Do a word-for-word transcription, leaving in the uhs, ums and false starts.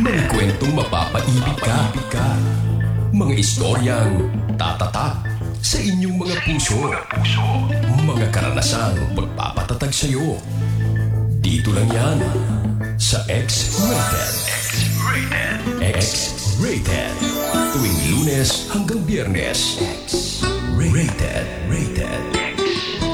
Mga kwentong mapapaibig ka. Mga istoryang tatatak sa inyong mga puso. Mga karanasang pagpapatatag sa'yo. Dito lang yan sa X-Rated. X-Rated. X-Rated. Tuwing Lunes hanggang Biyernes. X-Rated. Rated.